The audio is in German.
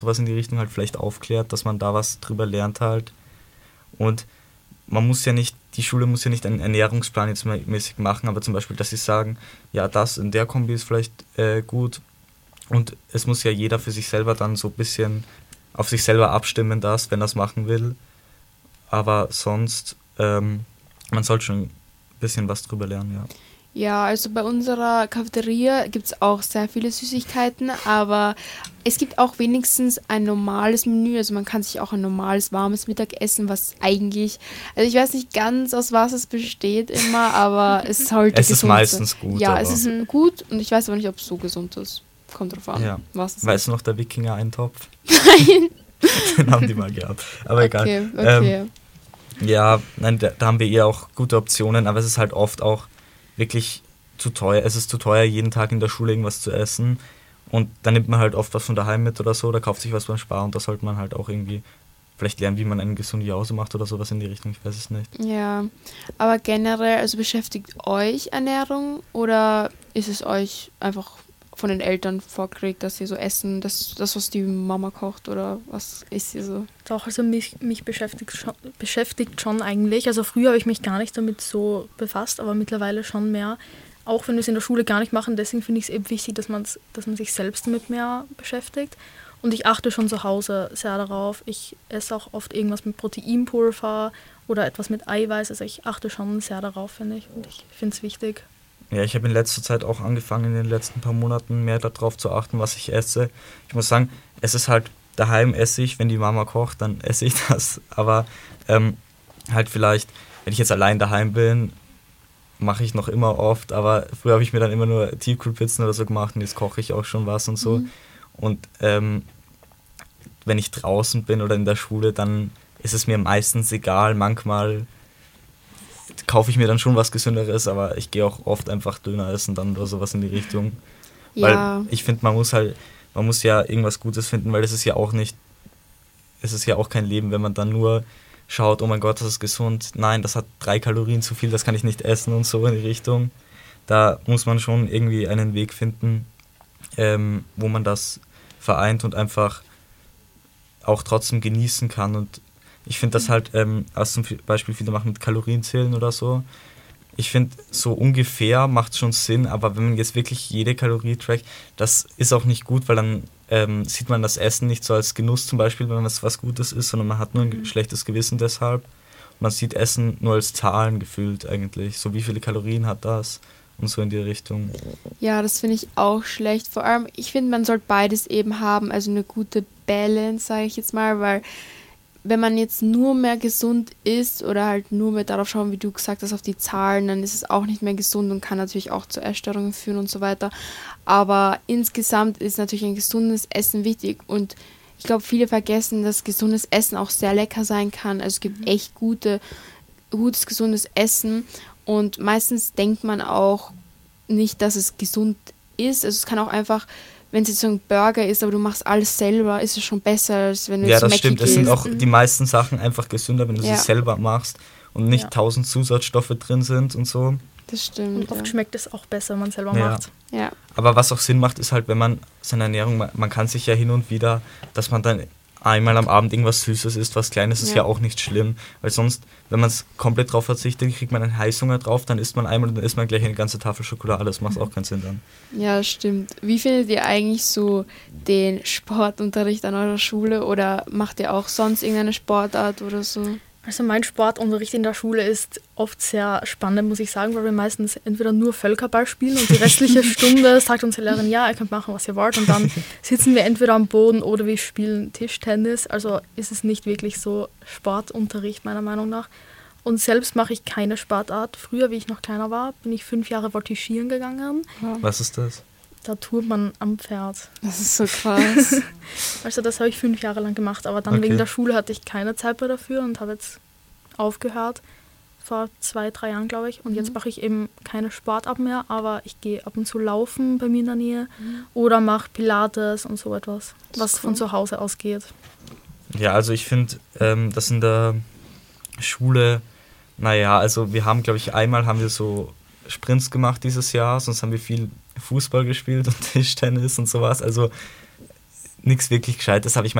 sowas in die Richtung halt vielleicht aufklärt, dass man da was drüber lernt halt. Und die Schule muss ja nicht einen Ernährungsplan jetzt mäßig machen, aber zum Beispiel, dass sie sagen, ja, das in der Kombi ist vielleicht gut. Und es muss ja jeder für sich selber dann so ein bisschen auf sich selber abstimmen, wenn er es machen will. Aber sonst, man sollte schon ein bisschen was drüber lernen, ja. Ja, also bei unserer Cafeteria gibt es auch sehr viele Süßigkeiten, aber es gibt auch wenigstens ein normales Menü. Also man kann sich auch ein normales, warmes Mittagessen, was eigentlich, also ich weiß nicht ganz, aus was es besteht immer, aber es sollte Es ist gesund meistens sein. gut, Ja, aber es ist gut und ich weiß aber nicht, ob es so gesund ist. Kommt drauf an, ja. was es Weißt ist. du noch, der Wikinger-Eintopf? Nein. Den haben die mal gehabt. Aber egal. Okay. Ja, nein, da haben wir eher auch gute Optionen, aber es ist halt oft auch wirklich zu teuer. Es ist zu teuer, jeden Tag in der Schule irgendwas zu essen. Und dann nimmt man halt oft was von daheim mit oder so, oder kauft sich was beim Spar und da sollte man halt auch irgendwie vielleicht lernen, wie man eine gesunde Jause macht oder sowas in die Richtung, ich weiß es nicht. Ja, aber generell, also beschäftigt euch Ernährung oder ist es euch einfach von den Eltern vorgelegt, dass ihr so essen, das was die Mama kocht oder was ist ihr so? Doch, also mich beschäftigt schon eigentlich. Also früher habe ich mich gar nicht damit so befasst, aber mittlerweile schon mehr. Auch wenn wir es in der Schule gar nicht machen, deswegen finde ich es eben wichtig, dass man sich selbst damit mehr beschäftigt. Und ich achte schon zu Hause sehr darauf. Ich esse auch oft irgendwas mit Proteinpulver oder etwas mit Eiweiß. Also ich achte schon sehr darauf, finde ich. Und ich finde es wichtig. Ja, ich habe in letzter Zeit auch angefangen, in den letzten paar Monaten mehr darauf zu achten, was ich esse. Ich muss sagen, es ist halt, daheim esse ich, wenn die Mama kocht, dann esse ich das. Aber halt vielleicht, wenn ich jetzt allein daheim bin, mache ich noch immer oft. Aber früher habe ich mir dann immer nur Tiefkühlpizzen oder so gemacht und jetzt koche ich auch schon was und so. Und wenn ich draußen bin oder in der Schule, dann ist es mir meistens egal. Manchmal kaufe ich mir dann schon was Gesünderes, aber ich gehe auch oft einfach Döner essen dann oder sowas in die Richtung. Ja. Weil ich finde, man muss ja irgendwas Gutes finden, weil es ist ja auch kein Leben, wenn man dann nur schaut, oh mein Gott, das ist gesund. Nein, das hat 3 Kalorien zu viel, das kann ich nicht essen und so in die Richtung. Da muss man schon irgendwie einen Weg finden, wo man das vereint und einfach auch trotzdem genießen kann. Und ich finde das halt, als zum Beispiel viele machen mit Kalorienzählen oder so, ich finde, so ungefähr macht es schon Sinn, aber wenn man jetzt wirklich jede Kalorie trackt, das ist auch nicht gut, weil dann sieht man das Essen nicht so als Genuss zum Beispiel, wenn es was Gutes ist, sondern man hat nur ein schlechtes Gewissen deshalb. Man sieht Essen nur als Zahlen gefühlt eigentlich, so wie viele Kalorien hat das und so in die Richtung. Ja, das finde ich auch schlecht. Vor allem, ich finde, man sollte beides eben haben, also eine gute Balance, sage ich jetzt mal, weil wenn man jetzt nur mehr gesund isst oder halt nur mehr darauf schauen, wie du gesagt hast, auf die Zahlen, dann ist es auch nicht mehr gesund und kann natürlich auch zu Essstörungen führen und so weiter. Aber insgesamt ist natürlich ein gesundes Essen wichtig und ich glaube, viele vergessen, dass gesundes Essen auch sehr lecker sein kann. Also es gibt echt gutes, gesundes Essen und meistens denkt man auch nicht, dass es gesund ist. Also es kann auch einfach, wenn es jetzt so ein Burger ist, aber du machst alles selber, ist es schon besser, als wenn du Ja, jetzt das Mackie stimmt. Es gehst. sind auch die meisten Sachen einfach gesünder, wenn du Ja. sie selber machst und nicht 1000 Zusatzstoffe drin sind und so. Das stimmt. Und oft schmeckt es auch besser, wenn man es selber Ja. macht. Ja. Aber was auch Sinn macht, ist halt, wenn man seine Ernährung, man kann sich ja hin und wieder, dass man dann einmal am Abend irgendwas Süßes isst, was Kleines, ist ja auch nicht schlimm. Weil sonst, wenn man es komplett drauf verzichtet, kriegt man einen Heißhunger drauf, dann isst man einmal und dann isst man gleich eine ganze Tafel Schokolade. Das macht auch keinen Sinn dann. Ja, das stimmt. Wie findet ihr eigentlich so den Sportunterricht an eurer Schule oder macht ihr auch sonst irgendeine Sportart oder so? Also mein Sportunterricht in der Schule ist oft sehr spannend, muss ich sagen, weil wir meistens entweder nur Völkerball spielen und die restliche Stunde sagt unsere Lehrerin, ja, ihr könnt machen, was ihr wollt. Und dann sitzen wir entweder am Boden oder wir spielen Tischtennis. Also ist es nicht wirklich so Sportunterricht meiner Meinung nach. Und selbst mache ich keine Sportart. Früher, wie ich noch kleiner war, bin ich 5 Jahre voltigieren gegangen. Was ist das? Da turnt man am Pferd. Das ist so krass. Also das habe ich 5 Jahre lang gemacht, aber dann wegen der Schule hatte ich keine Zeit mehr dafür und habe jetzt aufgehört. Vor 2-3 Jahren, glaube ich. Und jetzt mache ich eben keine Sportart mehr, aber ich gehe ab und zu laufen bei mir in der Nähe oder mache Pilates und so etwas, was von zu Hause aus geht. Ja, also ich finde, dass in der Schule, naja, also wir haben, glaube ich, einmal haben wir so Sprints gemacht dieses Jahr, sonst haben wir viel Fußball gespielt und Tischtennis und sowas. Also nichts wirklich Gescheites habe. Ich meine,